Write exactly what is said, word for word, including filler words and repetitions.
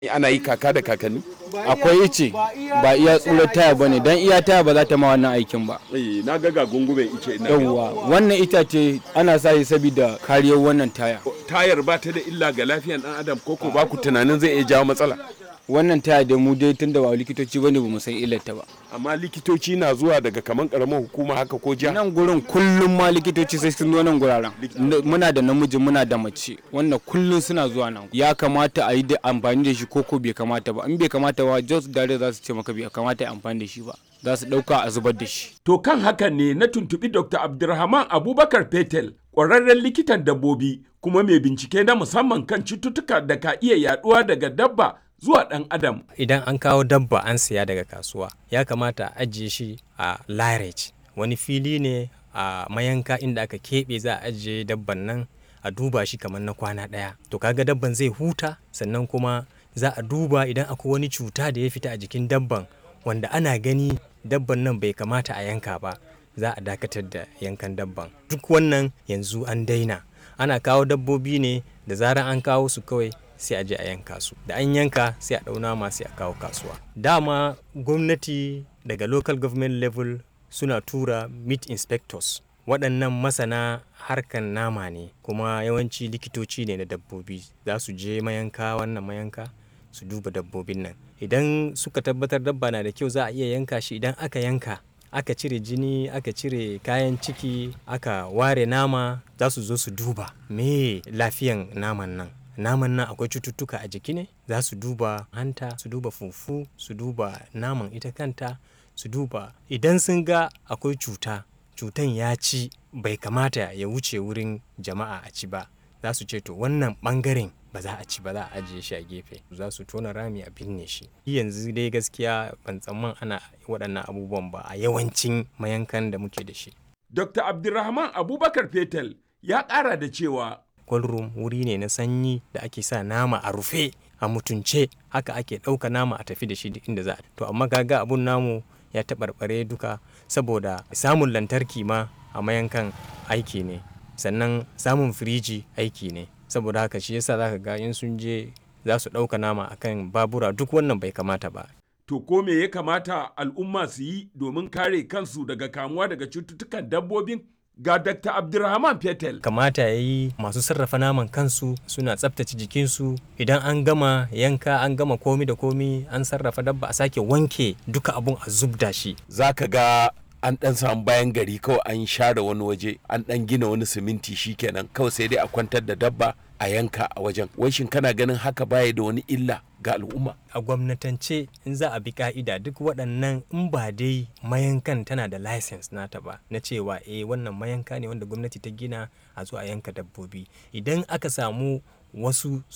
ana yi kaka da kakanni. Akwai ice ba iya tsurar taya bane dan iya taya ba za ta ma wannan aikin ba. Eh na ga ga gungumen ice ina. Yawwa wannan itace ana sa shi saboda kariyar wannan taya. Tayar ba ta da illa ga lafiyar dan adam ko ko ba ku tunanin zai iya jawo matsala. Wannan taya da mu dai tunda ba likitoci bane bamu san illar ta ba. Amma likitoci na zuwa daga kaman karamar hukuma haka ko jiha. Nan gurin kullum ma likitoci sai sun zo nan guraren. Muna da namiji muna da mace wannan kullum suna zuwa nan. Ya kamata a yi da amfani da shi ko ko bai kamata ba. In bai kamata ba just dare za su ce maka bai kamata a amfani da shi ba. Za su dauka a zubar da shi. To kan hakan ne na tuntubi Doctor Abdulrahman Abubakar Fetel, ƙwararren likitan dabbobi kuma mai bincike na musamman kan cututtuka da ka iya yaduwa daga dabba zuwa ɗan adam. Idan an kawo dabba an siya daga kasuwa ya kamata a ajiye shi a lairage, wani fili ne a mayanka inda aka keɓe za a ajiye dabban nan a duba shi kamar na kwana ɗaya. To kaga dabban zai huta, sannan kuma za a duba idan akwai wani cuta da ya fita a jikin dabban wanda ana gani dabban nan bai kamata a yanka ba, za a dakatar da yankan dabban. Duk wannan yanzu an daina, ana kawo dabbobi ne da zarar an kawo su kawai sai a je a yanka su, da an yanka sai a ɗau nama sai a kawo kasuwa. Dama gwamnati daga local government level suna tura meat inspectors, waɗannan masana harkan nama ne kuma yawanci likitoci ne na dabbobi, za su je mayanka wannan mayanka su duba dabbobin nan. Idan suka tabbatar dabba na da kyau za a iya yanka shi. Idan aka yanka aka cire jini aka cire kayan ciki aka ware nama, za su zo su duba me lafiyan naman nan. Naman nan akwai cututtuka a jiki ne, za su duba hanta, su duba fufu, su duba naman ita kanta, su duba idan sun ga akwai cuta, cutan ya ci bai kamata ya wuce wurin jama'a a ci ba, za su ce to wannan bangaren ba za a ci ba, za a ajiye shi a gefe, za su tona rami a binne shi. Yanzu dai gaskiya ban tsamman ana waɗannan abubuwan ba a yawancin mayankan da muke da shi. Doctor Abdulrahman Abubakar Fetel ya ƙara da cewa cold room wuri ne na sanyi da ake sa nama a rufe a mutunce, haka ake ɗauka nama a tafi da shi duk inda za a. To amma kaga abun namu ya taɓarɓare duka saboda samun lantarki ma a mayankan aiki ne, sannan samun firiji aiki ne, saboda haka shi yasa zaka ga in sun je za su ɗauka nama akan babura, duk wannan bai kamata ba. To ko me ya kamata al'umma su yi domin kare kansu daga kamuwa daga cututtukan dabbobin? Ga Doctor Abdulrahman Fetel. Kamata ya yi masu sarrafa naman kansu suna tsaftace jikinsu, idan an gama yanka an gama komi da komi an sarrafa dabba a sake wanke duka abun a zubda shi. Za ka ga an ɗan samu bayan gari kawai an share wani waje, an ɗan gina wani siminti shikenan kawai sai dai a kwantar da dabba a yanka a wajen. Wai shin kana ganin haka baya da wani illa ga al'umma? A gwamnatance in za a bi ka'ida duk waɗannan in ba dai mayankan tana da license nata ba na cewa eh wannan mayanka ne wanda gwamnati ta gina a zo a yanka dabbobi. Idan aka samu wasu